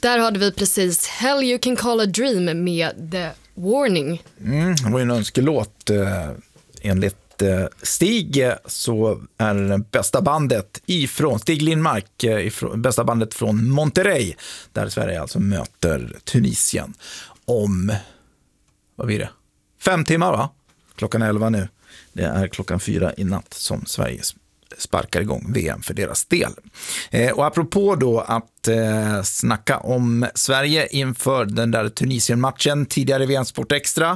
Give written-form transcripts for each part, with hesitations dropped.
Där hade vi precis Hell You Can Call a Dream med The Warning. Det var ju en önskelåt. Enligt Stig så är det bästa bandet ifrån Stig Lindmark, bästa bandet från Monterrey, där Sverige alltså möter Tunisien om, vad blir det? 5 timmar, va? Klockan 11 nu. Det är klockan 4 i natt som Sverige sparkar igång VM för deras del. Och apropå då att snacka om Sverige inför den där Tunisien-matchen tidigare VM Sport Extra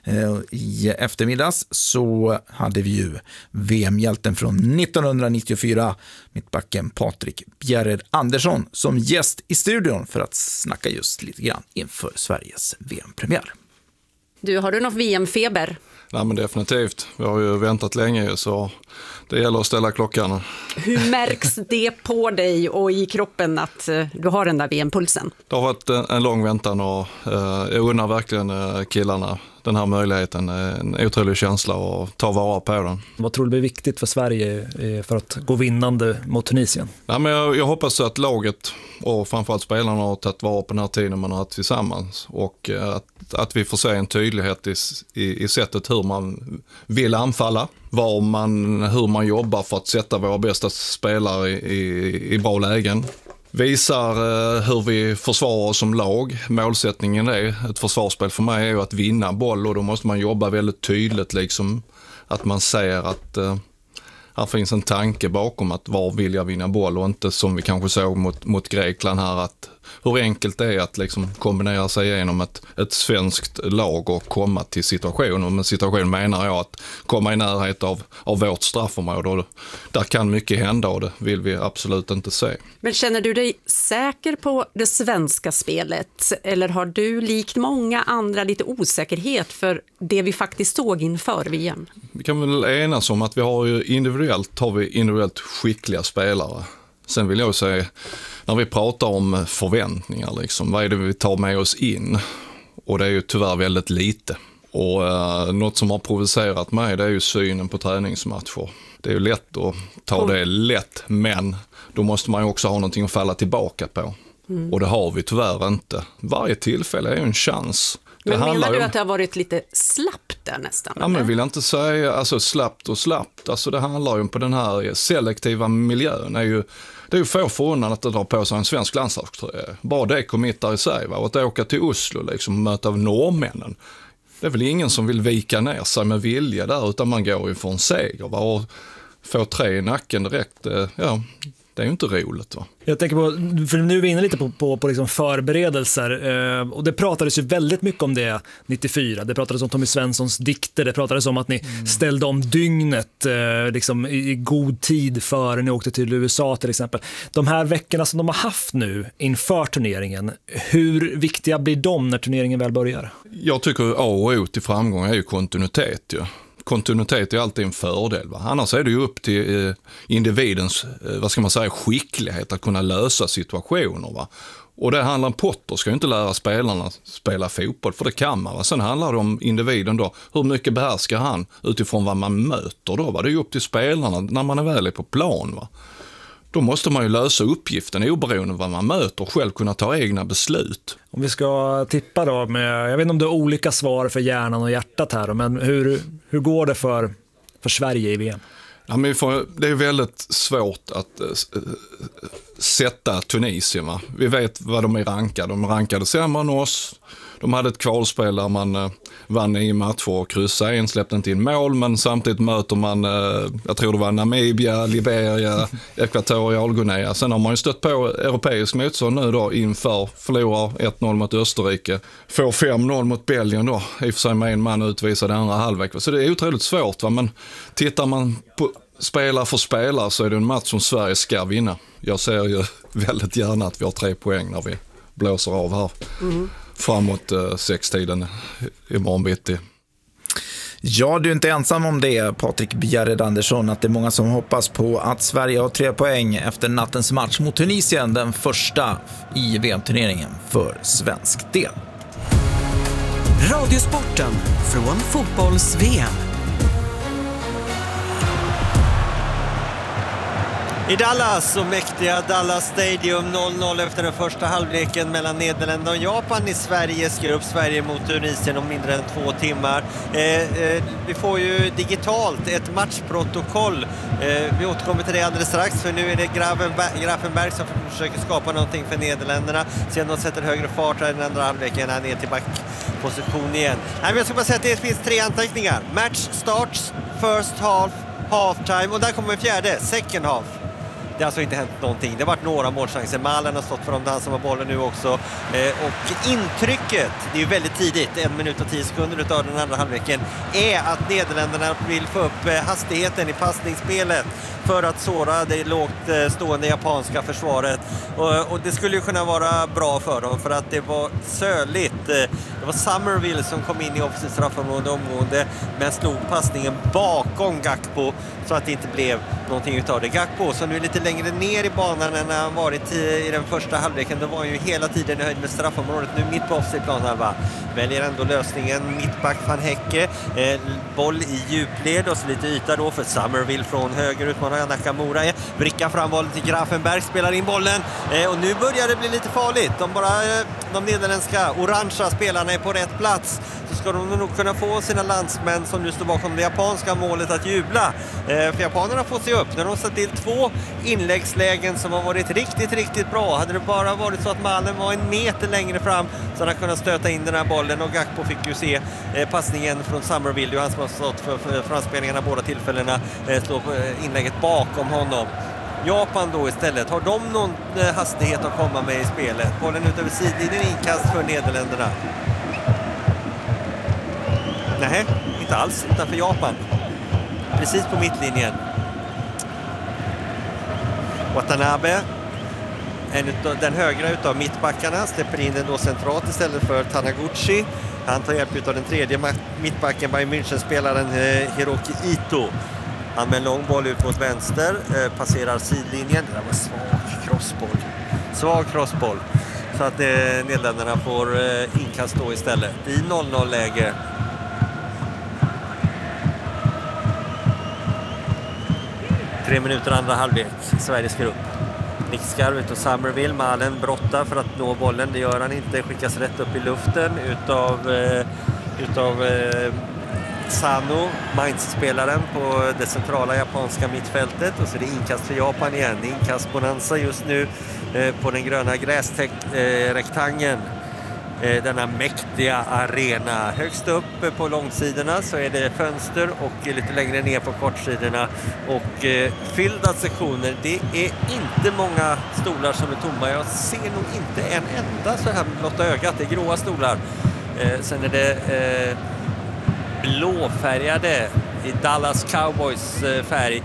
i eftermiddags, så hade vi ju VM-hjälten från 1994, mittbacken Patrik Bjerred Andersson, som gäst i studion för att snacka just lite grann inför Sveriges VM-premiär. Har du något VM-feber? Nej, men definitivt. Vi har ju väntat länge, så det gäller att ställa klockan. Hur märks det på dig och i kroppen att du har den där VM-pulsen? Det har varit en lång väntan och jag undrar verkligen killarna den här möjligheten. En otrolig känsla och ta vara på den. Vad tror du blir viktigt för Sverige för att gå vinnande mot Tunisien? Nej, men jag hoppas att laget och framförallt spelarna har tagit vara på den här tiden man har haft tillsammans, och att vi får se en tydlighet i sättet hur man vill anfalla, hur man jobbar för att sätta våra bästa spelare i bra lägen. Visar hur vi försvarar oss som lag. Målsättningen är ett försvarsspel för mig är ju att vinna boll, och då måste man jobba väldigt tydligt, liksom att man ser att här finns en tanke bakom att var vill jag vinna boll, och inte som vi kanske såg mot Grekland här, att hur enkelt det är att liksom kombinera sig igenom ett svenskt lag och komma till situationen. Och med situation menar jag att komma i närhet av vårt straffområde, och där kan mycket hända, och det vill vi absolut inte se. Men känner du dig säker på det svenska spelet, eller har du likt många andra lite osäkerhet för det vi faktiskt såg inför VM? Vi kan väl enas om att vi har ju individuellt skickliga spelare. Sen vill jag säga, när vi pratar om förväntningar, liksom, vad är det vi tar med oss in? Och det är ju tyvärr väldigt lite. Och något som har provocerat mig, det är ju synen på träningsmatcher. Det är ju lätt att ta det lätt, men då måste man ju också ha någonting att falla tillbaka på. Och det har vi tyvärr inte. Varje tillfälle är ju en chans. Men menar du att det har varit lite slappt där nästan? Ja, men jag vill inte säga alltså slappt. Alltså det handlar ju på den här selektiva miljön. Det är ju få förundan att dra på sig en svensk landslagströja. Bara det committar i sig. Va? Och att åka till Oslo liksom, och möta norrmännen. Det är väl ingen som vill vika ner sig med vilja där, utan man går ju för en seger. Va? Och få 3 i nacken direkt, ja, det är ju inte roligt. Va? Jag tänker på, för nu är vi inne lite på liksom förberedelser, och det pratades ju väldigt mycket om det 94. Det pratades om Tommy Svenssons dikter, det pratades om att ni ställde om dygnet liksom i god tid före ni åkte till USA till exempel. De här veckorna som de har haft nu inför turneringen, hur viktiga blir de när turneringen väl börjar? Jag tycker A och O till framgång är ju kontinuitet. Ja. Kontinuitet är alltid en fördel. Va? Annars är det ju upp till individens skicklighet att kunna lösa situationer. Va? Och det handlar om Potter ska ju inte lära spelarna spela fotboll, för det kan man. Va? Sen handlar det om individen då. Hur mycket behärskar han utifrån vad man möter då? Va? Det är ju upp till spelarna när man är väl på plan. Va? Då måste man ju lösa uppgiften oberoende av vad man möter och själv kunna ta egna beslut. Om vi ska tippa då, jag vet inte om det är olika svar för hjärnan och hjärtat här, men hur går det för Sverige i VM? Ja, men det är väldigt svårt att sätta Tunisien. Va? Vi vet vad de är rankade. De är rankade sämre än oss. De hade ett kvalspel där man vann i matcher och kryssade en, släppte inte in mål, men samtidigt möter man, jag tror det var Namibia, Liberia, Ekvatorialguinea. Sen har man ju stött på europeisk motstånd nu då inför, förlorar 1-0 mot Österrike, får 5-0 mot Belgien då, i och för sig med en man utvisad andra halvlek. Så det är otroligt svårt, va? Men tittar man på spelare för spelare så är det en match som Sverige ska vinna. Jag ser ju väldigt gärna att vi har 3 poäng när vi blåser av här. Framåt 6-tiden imorgon bitti. Ja, du är inte ensam om det, Patrik Bjerred Andersson, att det är många som hoppas på att Sverige har 3 poäng efter nattens match mot Tunisien, den första i VM-turneringen för svensk del. Radiosporten från fotbolls-VM. I Dallas och mäktiga Dallas Stadium 0-0 efter den första halvleken mellan Nederländerna och Japan i Sveriges grupp. Sverige mot Tunisien om mindre än 2 timmar. Vi får ju digitalt ett matchprotokoll. Vi återkommer till det alldeles strax, för nu är det Grafenberg som försöker skapa någonting för Nederländerna. Sen de sätter högre fart här i den andra halvleken, han är till backposition igen. Nej, men jag ska bara säga att det finns 3 anteckningar. Match starts, first half, halftime och där kommer en fjärde, second half. Det har alltså inte hänt någonting. Det har varit några målchanser. Malen har stått för de dansar bollen nu också. Och intrycket, det är ju väldigt tidigt, 1 minut och 10 sekunder utav den andra halvleken, är att Nederländerna vill få upp hastigheten i passningsspelet för att såra det lågt stående japanska försvaret. Och det skulle ju kunna vara bra för dem, för att det var söligt. Det var Summerville som kom in i offensivt straffområde omgående, men slog passningen bakom Gakpo så att det inte blev någonting utav det. Gakpo, som nu är lite längre ner i banan än han varit i den första halvleken, då var han ju hela tiden i höjd med straffområdet. Nu mitt på offside planhalva. Väljer ändå lösningen mittback Van Hecke. Boll i djupled och så lite yta då för Summerville från höger, utmanar Nakamura. Vrickar fram bollen till Grafenberg, spelar in bollen. Och nu börjar det bli lite farligt. De nederländska orangea spelarna är på rätt plats. Så ska de nog kunna få sina landsmän som nu står bakom det japanska målet att jubla. För japanerna får se upp. När de satt till 2 inläggslägen som har varit riktigt, riktigt bra. Hade det bara varit så att Malen var 1 meter längre fram så hade han kunnat stöta in den här bollen. Och Gakpo fick ju se passningen från Summerville. Han som har stått för framspelningarna båda tillfällena. Står inlägget bakom honom. Japan då istället, har de någon hastighet att komma med i spelet? Bollen ut över sidlinjen, inkast för Nederländerna. Nej, inte alls, utan för Japan. Precis på mittlinjen. Watanabe, den högra utav mittbackarna, släpper in den då centralt istället för Taniguchi. Han tar hjälp av den tredje mittbacken, Bayern München-spelaren Hiroki Ito. Han med en lång boll ut mot vänster, passerar sidlinjen. Det var svag crossboll. Så att Nederländerna får inkast då istället i 0-0-läge. Tre minuter andra halvlek, Sveriges grupp. Nickskarv utav Summerville, Malen brottar för att nå bollen. Det gör han inte, skickas rätt upp i luften utav Sano, Mainz-spelaren på det centrala japanska mittfältet. Och så är det inkast för Japan igen. Inkast bonanza just nu på den gröna gräsrektangeln. Denna mäktiga arena. Högst upp på långsidorna så är det fönster och lite längre ner på kortsidorna och fyllda sektioner. Det är inte många stolar som är tomma. Jag ser nog inte en enda så här med blotta ögat. Det är gråa stolar. Sen är det blåfärgade i Dallas Cowboys färg.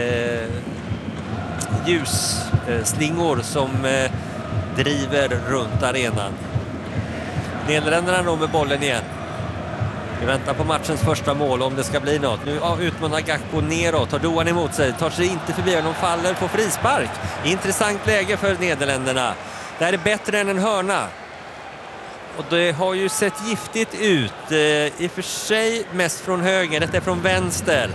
Ljusslingor som driver runt arenan. Nederländerna då med bollen igen. Vi väntar på matchens första mål om det ska bli något. Nu utmanar Gakpo neråt, tar Doan emot sig, tar sig inte förbi, de faller på frispark. Intressant läge för Nederländerna. Det här är bättre än en hörna. Och det har ju sett giftigt ut, i och för sig mest från höger, detta är från vänster.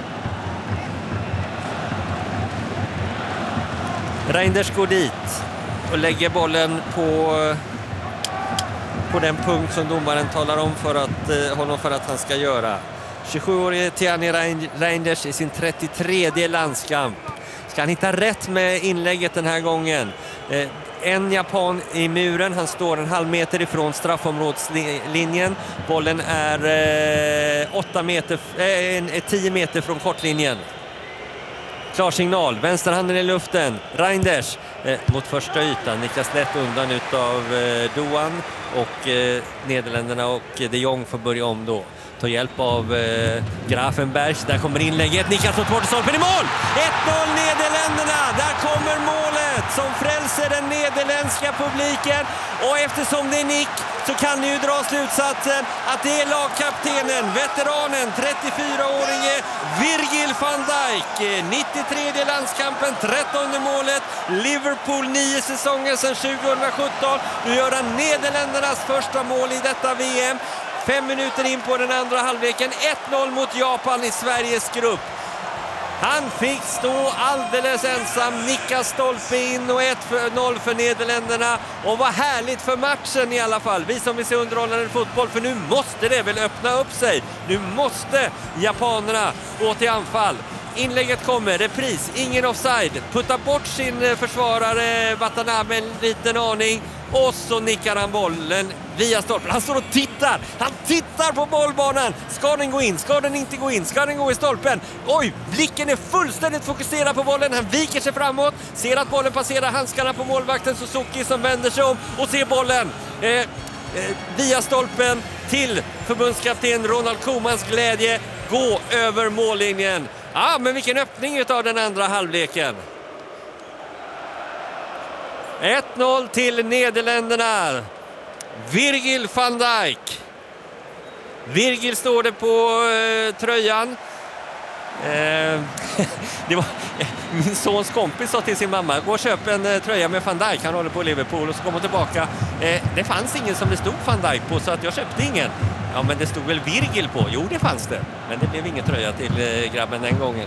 Reinders går dit och lägger bollen på den punkt som domaren talar om honom för att han ska göra. 27-årige Tiani Reinders i sin 33:e landskamp. Ska han hitta rätt med inlägget den här gången? En japan i muren, han står en halv meter ifrån straffområdslinjen. Bollen är 10 meter från kortlinjen. Klar signal, vänsterhanden i luften. Reinders mot första ytan, nickas lätt undan utav Doan och Nederländerna och de Jong får börja om då. Tar hjälp av Grafenberg, där kommer inlägget, nickas mot bortstolpen i mål! 1-0 Nederländerna, där kommer målet som frälser den nederländska publiken och eftersom det är nick så kan ni ju dra slutsatsen att det är lagkaptenen, veteranen, 34-åringe Virgil van Dijk. 93:e landskampen, 13:e målet, Liverpool 9 säsonger sedan 2017. Nu gör han Nederländernas första mål i detta VM. 5 minuter in på den andra halvleken, 1-0 mot Japan i Sveriges grupp. Han fick stå alldeles ensam, nicka stolpe in och 1-0 för Nederländerna. Och vad härligt för matchen i alla fall. Vi som vill se underhållande fotboll, för nu måste det väl öppna upp sig. Nu måste japanerna gå till anfall. Inlägget kommer, repris, ingen offside. Puttar bort sin försvarare Watanabe en liten aning. Och så nickar han bollen via stolpen. Han står och tittar. Han tittar på bollbanan. Ska den gå in? Ska den inte gå in? Ska den gå i stolpen? Oj, blicken är fullständigt fokuserad på bollen. Han viker sig framåt. Ser att bollen passerar handskarna på målvakten Suzuki som vänder sig om och ser bollen via stolpen till förbundskapten Ronald Koemans glädje gå över mållinjen. Ja, men vilken öppning utav den andra halvleken. 1-0 till Nederländerna. Virgil van Dijk. Virgil står det på tröjan. Det var, min sons kompis sa till sin mamma: gå och köp en tröja med Van Dijk, han håller på Liverpool. Och så kom hon tillbaka. Det fanns ingen som det stod Van Dijk på, så att jag köpte ingen. Ja, men det stod väl Virgil på? Jo, det fanns det. Men det blev ingen tröja till grabben den gången.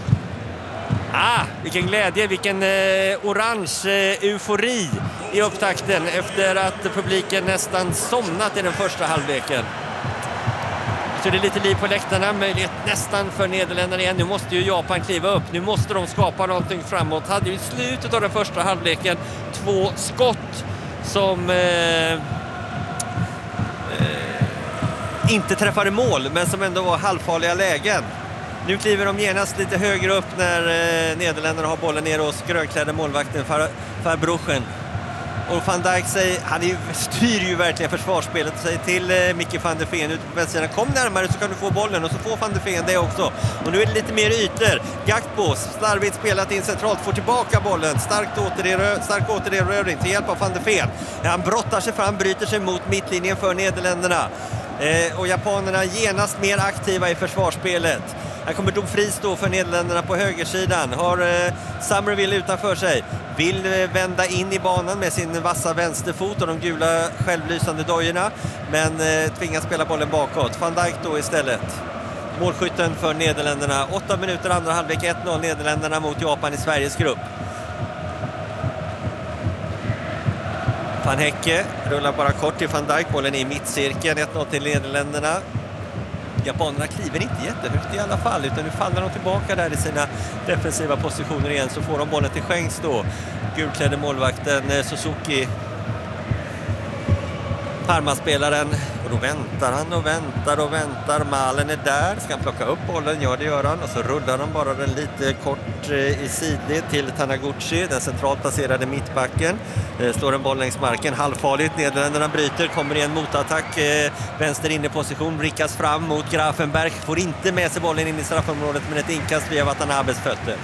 Vilken glädje, vilken orange eufori i upptakten efter att publiken nästan somnat i den första halvleken. Så det är lite liv på läktarna, möjlighet nästan för Nederländerna igen. Nu måste ju Japan kliva upp, nu måste de skapa någonting framåt. Hade ju i slutet av den första halvleken 2 skott som inte träffade mål, men som ändå var halvfarliga lägen. Nu kliver de genast lite högre upp när Nederländerna har bollen ner hos grönklädda målvakten Verbruggen. Och Van Dijk styr ju verkligen försvarsspelet och säger till Mickey van der Ven ute på vänstersidan: kom närmare så kan du få bollen. Och så får van der Ven det också. Och nu är det lite mer ytor. Gakpo, slarvigt spelat in centralt, får tillbaka bollen. Stark återerövring till hjälp av van der Ven. Han brottar sig fram, bryter sig mot mittlinjen för Nederländerna. Och japanerna genast mer aktiva i försvarsspelet. Här kommer Dumfries då för Nederländerna på högersidan. Har Summerville utanför sig. Vill vända in i banan med sin vassa vänsterfot och de gula självlysande dojorna. Men tvingas spela bollen bakåt. Van Dijk då istället. Målskytten för Nederländerna. 8 minuter andra halvlek, 1-0 Nederländerna mot Japan i Sveriges grupp. Van Hecke rullar bara kort till Van Dijk. Bollen är i mittcirkeln. 1-0 till Nederländerna. Japanerna kliver inte jättehögt i alla fall, utan nu faller de tillbaka där i sina defensiva positioner igen. Så får de bollen till skänks då. Gulklädde målvakten Suzuki. Parma-spelaren. Och då väntar han och väntar. Malen är där. Ska han plocka upp bollen? Ja, det gör han. Och så rullar de bara den lite kort i sidled till Taniguchi, den centralt placerade mittbacken. Slår en boll längs marken. Halvfarligt. Nederländerna bryter. Kommer i en motattack. Vänster inne position. Brickas fram mot Grafenberg. Får inte med sig bollen in i straffområdet, men ett inkast via Watanabes fötter.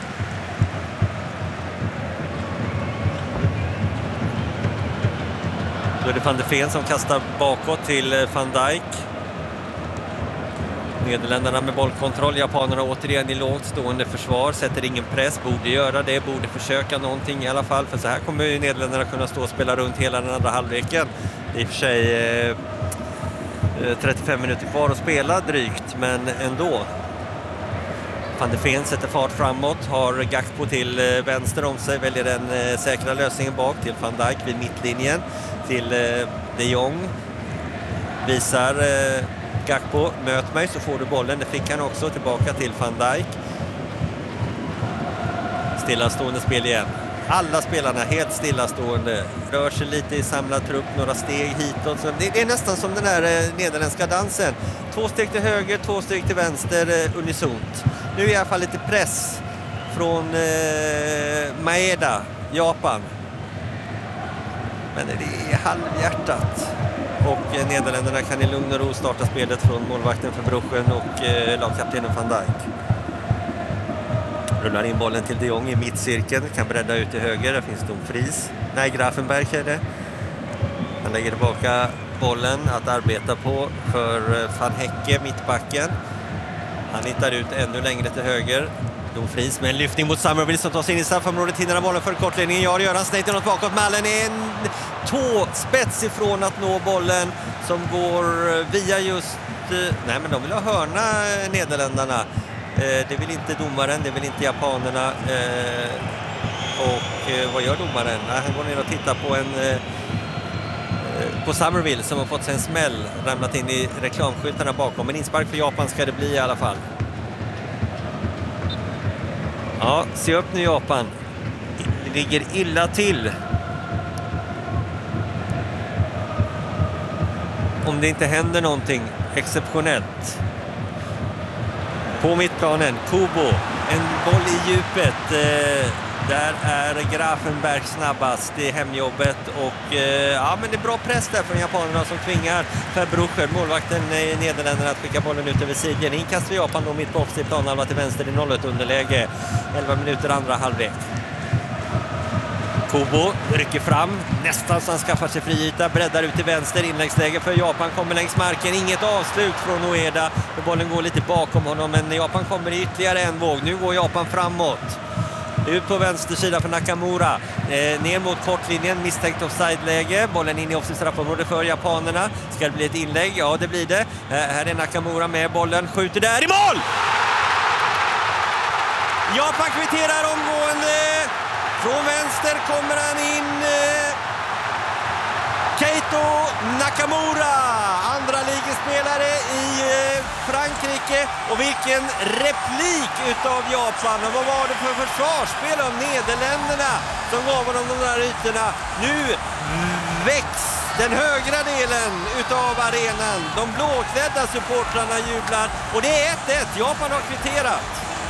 Då är det van der Ven som kastar bakåt till Van Dijk. Nederländerna med bollkontroll. Japanerna återigen i lågt stående försvar. Sätter ingen press. Borde göra det. Borde försöka någonting i alla fall. För så här kommer ju Nederländerna kunna stå och spela runt hela den andra halvleken. I och för sig 35 minuter kvar att spela drygt. Men ändå. Van der Ven sätter fart framåt. Har Gakpo till vänster om sig. Väljer den säkra lösningen bak till Van Dijk vid mittlinjen. Till de Jong. Visar Gakpo, möt mig så får du bollen. Det fick han också, tillbaka till Van Dijk. Stillastående spel igen. Alla spelarna helt stillastående. Rör sig lite i samlad trupp, några steg hitåt. Så det är nästan som den här nederländska dansen. 2 steg till höger, 2 steg till vänster, unisont. Nu är i alla fall lite press från Maeda, Japan. Men det är halvhjärtat. Och Nederländerna kan i lugn och ro starta spelet från målvakten Verbruggen och lagkaptenen Van Dijk. Rullar in bollen till de Jong i mittcirkeln. Kan bredda ut till höger. Där finns Dumfries. Nej, Grafenberg är det. Han lägger tillbaka bollen att arbeta på för Van Hecke, mittbacken. Han hittar ut ännu längre till höger. Dumfries med en lyftning mot Summerville som tar sig in i straffområdet. Hinner bollen för kortledningen. Ja, det gör han. Snejt något bakåt. Malen är en tåspets ifrån att nå bollen som går via just... Nej, men de vill ha hörna, Nederländerna. Det vill inte domaren, det vill inte japanerna. Och vad gör domaren? Han går ner och tittar på Somerville som har fått sig en smäll, ramlat in i reklamskyltarna bakom. Men inspark för Japan ska det bli i alla fall. Ja, se upp nu Japan. Det ligger illa till. Om det inte händer någonting exceptionellt. På mittplanen, Kubo. En boll i djupet. Där är Grafenberg snabbast i hemjobbet. Och ja, men det är bra press där från japanerna som tvingar Verbrucher, målvakten i Nederländerna, att skicka bollen ut över sidjan. Inkast för Japan då mitt på offside planhalva till vänster i 0-1 underläge. 11 minuter andra halvlek. Kubo rycker fram, nästan så han skaffar sig friyta, breddar ut till vänster, inläggsläge för Japan, kommer längs marken, inget avslut från Ueda, och bollen går lite bakom honom, men Japan kommer i ytterligare en våg. Nu går Japan framåt, ut på vänster sida för Nakamura, ner mot kortlinjen, misstänkt offside-läge, bollen in i offside straffområde för japanerna. Ska det bli ett inlägg? Ja, det blir det. Här är Nakamura med bollen, skjuter där i mål! Japan kvitterar omgående. Från vänster kommer han in, Keito Nakamura, andra ligespelare i Frankrike. Och vilken replik utav Japan. Och vad var det för försvarsspel av Nederländerna som gav honom de där ytorna? Nu väcks den högra delen utav arenan. De blåklädda supportrarna jublar och det är 1-1. Japan har kvitterat.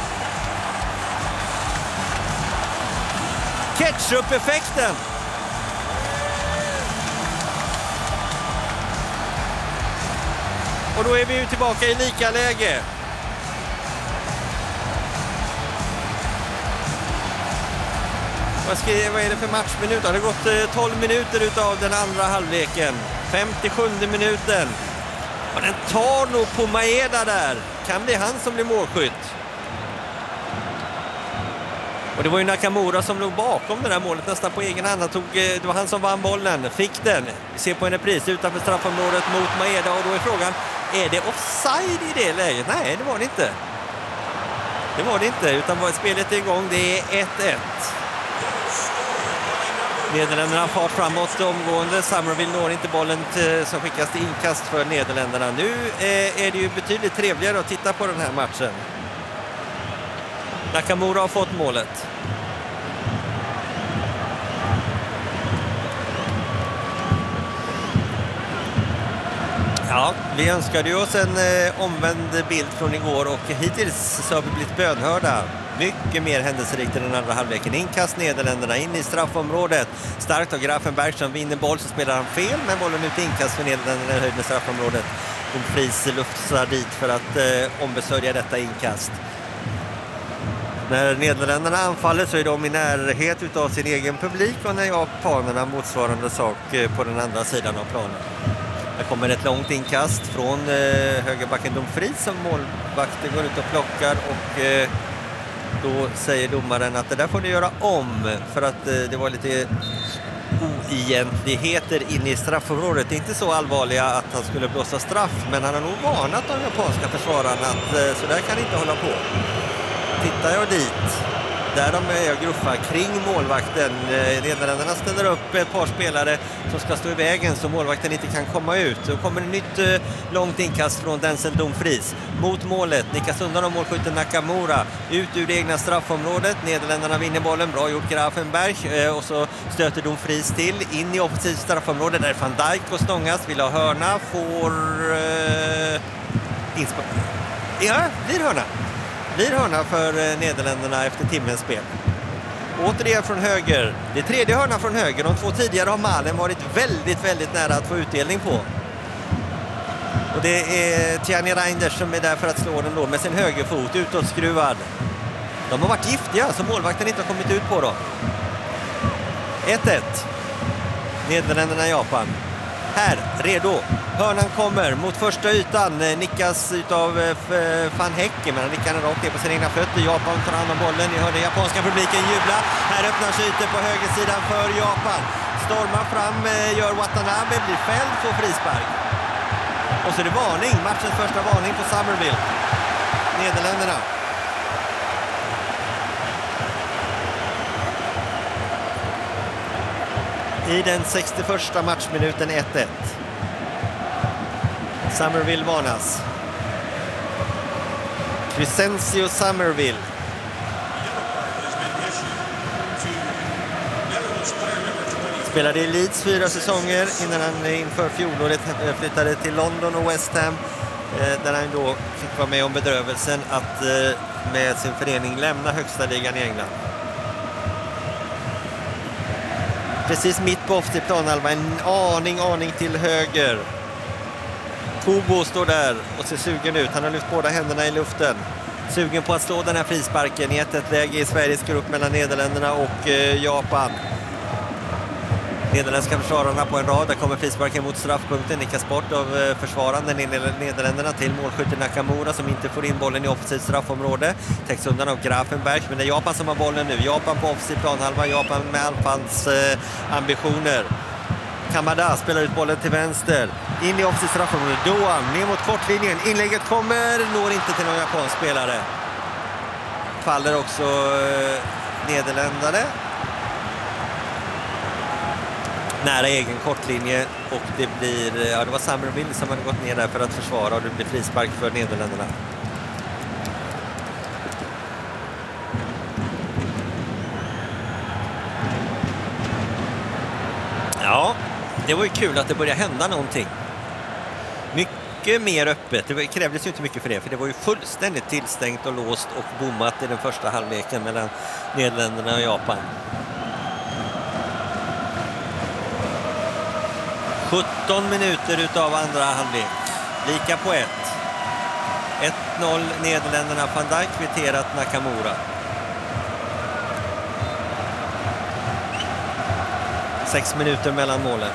Ketchup-effekten. Och då är vi ju tillbaka i lika läge. Vad är det för matchminut? Det har gått 12 minuter utav den andra halvleken. 57 minuten. Och den tar nog på Maeda där. Kan bli han som blir målskytt. Och det var ju Nakamura som låg bakom det där målet nästan på egen hand. Det var han som vann bollen, fick den. Vi ser på en repris utanför straffområdet mot Maeda. Och då är frågan, är det offside i det läget? Nej, det var det inte. Det var det inte, utan spelet är igång. Det är 1-1. Nederländerna har fart framåt omgående. Somerville når inte bollen som skickas till inkast för Nederländerna. Nu är det ju betydligt trevligare att titta på den här matchen. Nakamura har fått målet. Ja, vi önskade ju oss en omvänd bild från igår och hittills så har vi blivit bönhörda. Mycket mer händelserikt i den andra halvleken. Inkast Nederländerna in i straffområdet. Starkt av Grafenberg som vinner boll, så spelar han fel, men bollen ut inkast för Nederländerna i höjd med straffområdet. Dumfries luftsar dit för att ombesörja detta inkast. När Nederländerna anfaller så är de i närhet utav sin egen publik, och när japanerna motsvarande sak på den andra sidan av planen. Det kommer ett långt inkast från högerbacken Dumfries som målvakten går ut och plockar, och då säger domaren att det där får ni göra om för att det var lite oegentligheter inne i straffområdet. Det är inte så allvarliga att han skulle blåsa straff, men han har nog varnat de japanska försvararna att så där kan inte hålla på. Tittar jag dit, där de är gruffar kring målvakten. Nederländerna ställer upp ett par spelare som ska stå i vägen så målvakten inte kan komma ut. Då kommer ett nytt långt inkast från Denzel Dumfries mot målet. Nickas undan av målskytten Nakamura ut ur det egna straffområdet. Nederländerna vinner bollen, bra gjort Grafenberg, och så stöter Dumfries till in i offensivt straffområde där Van Dijk och stångas, vill ha hörna, får ja, blir hörna. Blir hörna för Nederländerna efter timmens spel. Återigen från höger. Det är tredje hörna från höger. De två tidigare har Malen varit väldigt, väldigt nära att få utdelning på. Och det är Tiani Reinders som är där för att slå den då med sin högerfot utåtskruvad. De har varit giftiga så målvakten inte har kommit ut på dem. 1-1. Nederländerna Japan. Här, redo. Hörnan kommer mot första ytan. Nickas utav Van Hecke, men han nickar rakt ner på sina egna fötter. Japan tar hand om bollen. Ni hörde japanska publiken jubla. Här öppnar sig ytor på högersidan för Japan. Stormar fram, gör Watanabe, blir fälld på frispark. Och så är det varning. Matchens första varning på Somerville. Nederländerna. i den 61:a matchminuten 1-1. Somerville varnas. Crescencio Somerville. Spelade i Leeds 4 säsonger innan han inför fjolåret flyttade till London och West Ham, där han då fick vara med om bedrövelsen att med sin förening lämna högsta ligan i England. Precis mitt på offside planhalva, en aning till höger. Kubo står där och ser sugen ut. Han har lyft båda händerna i luften. Sugen på att slå den här frisparken i ett läge i Sveriges grupp mellan Nederländerna och Japan. Nederländska försvararna på en rad. Där kommer frisparken mot straffpunkten. Nickas bort av försvararen i Nederländerna till målskytten Nakamura som inte får in bollen i offensivt straffområde. Täcks undan av Grafenberg. Men det är Japan som har bollen nu. Japan på offensivt planhalva. Japan med anfalls ambitioner. Kamada spelar ut bollen till vänster. In i offensivt straffområde. Doan ner mot kortlinjen. Inlägget kommer. Når inte till någon japansk spelare. Faller också nederländare. Nära egen kortlinje och det blir, det var Somerville som hade gått ner där för att försvara och det blir frispark för Nederländerna. Ja, det var ju kul att det började hända någonting. Mycket mer öppet. Det krävdes ju inte mycket för det var ju fullständigt tillstängt och låst och bommat i den första halvleken mellan Nederländerna och Japan. 17 minuter utav andra halvlek. Lika på 1. 1-0 Nederländerna. Van Dijk kvitterat Nakamura. 6 minuter mellan målen.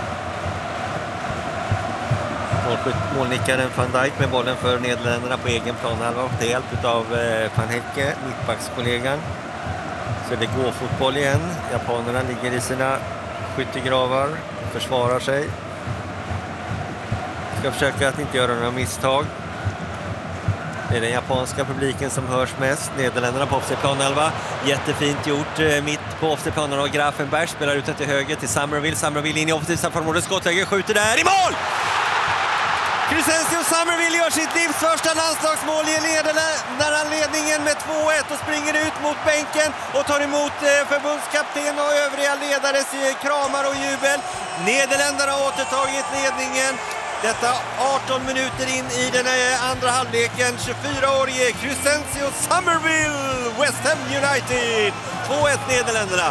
Målnickaren Van Dijk med bollen för Nederländerna på egen planhalva och till hjälp av Van Hecke, mittbackskollegan. Så det går fotboll igen. Japanerna ligger i sina skyttegravar. Försvarar sig. Ska försöka att inte göra några misstag. Det är den japanska publiken som hörs mest. Nederländerna på offside planhalva. Jättefint gjort. Mitt på offside planhalva och Grafenberg spelar ut till höger till Somerville. Somerville in i offensivt straffområde. Skottläge skjuter där i mål! Crescencio Somerville gör sitt livs första landslagsmål i ledningen med 2-1 och springer ut mot bänken och tar emot förbundskapten och övriga ledares kramar och jubel. Nederländerna har återtagit ledningen. Detta 18 minuter in i den andra halvleken. 24-årige Crescencio Somerville, West Ham United. 2-1 Nederländerna.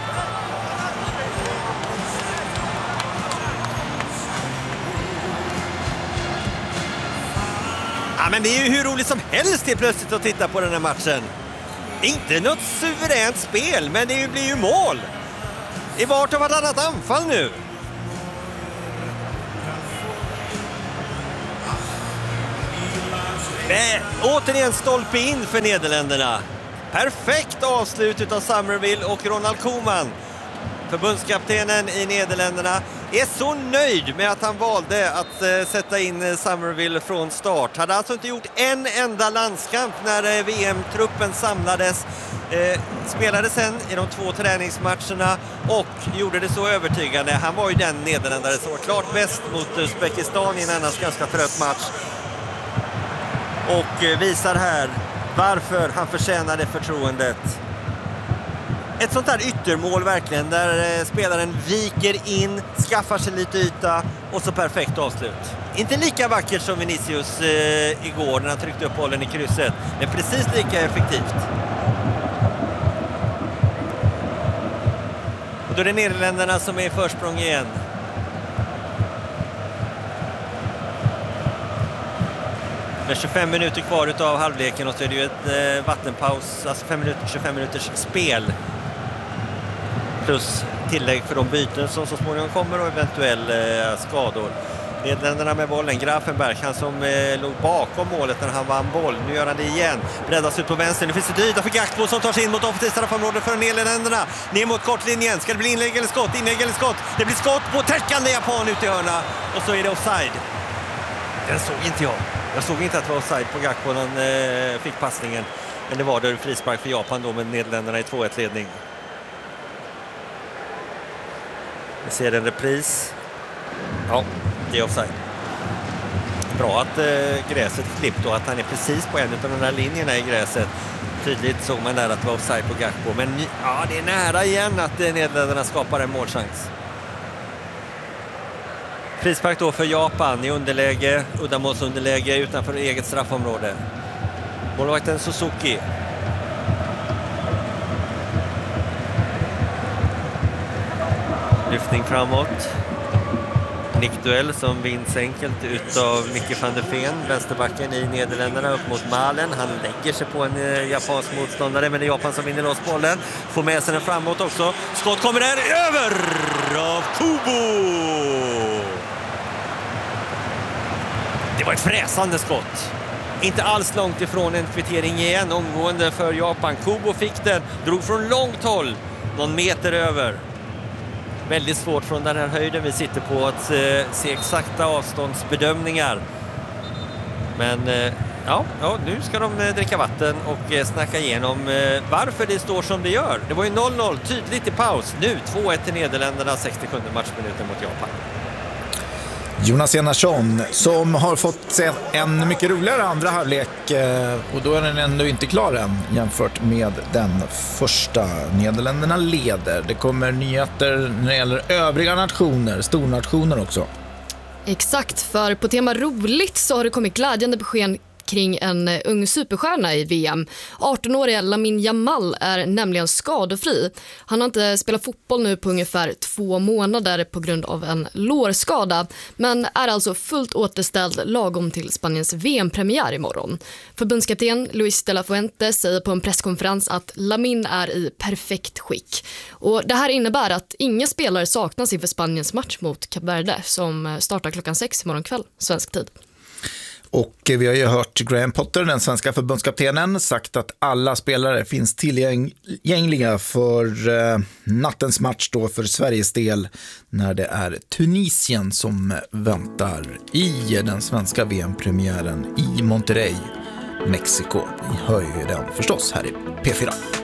Ja, men det är ju hur roligt som helst till plötsligt att titta på den här matchen. Inte något suveränt spel, men det blir ju mål. I vart och vartannat anfall nu. Återigen stolpe in för Nederländerna. Perfekt avslut av Somerville och Ronald Koeman. Förbundskaptenen i Nederländerna är så nöjd med att han valde att sätta in Somerville från start. Hade alltså inte gjort en enda landskamp när VM-truppen samlades. Spelade sen i de 2 träningsmatcherna och gjorde det så övertygande. Han var ju den nederländare som var klart bäst mot Uzbekistan i en annars ganska trött match. Och visar här varför han förtjänade förtroendet. Ett sånt här yttermål verkligen, där spelaren viker in, skaffar sig lite yta och så perfekt avslut. Inte lika vackert som Vinicius igår när han tryckte upp bollen i krysset, men precis lika effektivt. Och då är det Nederländerna som är i försprång igen. Det är 25 minuter kvar av halvleken och så är det ju ett vattenpaus, alltså 25 minuters spel. Plus tillägg för de byten som så småningom kommer och eventuella skador. Nederländerna med bollen. Grafenberg, han som låg bakom målet när han vann boll. Nu gör han det igen. Breddas ut på vänster. Nu finns det yta för Gakpo som tar sig in mot offensivt straffområde för Nederländerna. Ner mot kortlinjen. Ska det bli inlägg eller skott? Inlägg eller skott? Det blir skott på täckande japan ut i hörna. Och så är det offside. Den såg inte jag. Jag såg inte att det var offside på Gakpo när han fick passningen. Men det var det frispark för Japan då med Nederländerna i 2-1 ledning. Vi ser en repris. Ja, det är offside. Bra att gräset är klippt och att han är precis på en av de här linjerna i gräset. Tydligt såg man där att det var offside på Gakpo. Men ja, det är nära igen att Nederländerna skapar en målchans. Frispark då för Japan i underläge. Uddamålsunderläge utanför eget straffområde. Målvakten Suzuki. Lyftning framåt. Nickduell som vinns enkelt utav Micke van der Ven, vänsterbacken i Nederländerna, upp mot Malen. Han lägger sig på en japansk motståndare, men det är Japan som vinner loss bollen. Får med sig den framåt också. Skott kommer där, över av Kubo! Det var ett fräsande skott. Inte alls långt ifrån en kvittering igen, omgående för Japan. Kubo fick den, drog från långt håll, någon meter över. Väldigt svårt från den här höjden vi sitter på att se exakta avståndsbedömningar. Men ja, nu ska de dricka vatten och snacka igenom varför det står som det gör. Det var ju 0-0 tydligt i paus. Nu 2-1 till Nederländerna, 67 matchminuten mot Japan. Jonas Enarsson som har fått se en mycket roligare andra halvlek och då är den ändå inte klar än jämfört med den första. Nederländerna leder. Det kommer nyheter när det gäller övriga nationer, stornationer också. Exakt, för på tema roligt så har det kommit glädjande besked kring en ung superstjärna i VM. 18-åriga Lamine Yamal är nämligen skadefri. Han har inte spelat fotboll nu på ungefär 2 månader på grund av en lårskada, men är alltså fullt återställd lagom till Spaniens VM-premiär imorgon. Förbundskapten Luis de la Fuente säger på en presskonferens att Lamine är i perfekt skick. Och det här innebär att inga spelare saknas inför Spaniens match mot Kap Verde som startar klockan 6 imorgon kväll, svensk tid. Och vi har ju hört Graham Potter, den svenska förbundskaptenen, sagt att alla spelare finns tillgängliga för nattens match då för Sveriges del när det är Tunisien som väntar i den svenska VM-premiären i Monterrey, Mexiko. Vi hör ju den förstås här i P4.